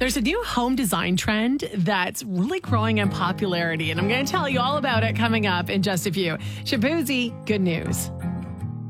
There's a new home design trend that's really growing in popularity, and I'm going to tell you all about it coming up in just a few. Shaboozey, good news.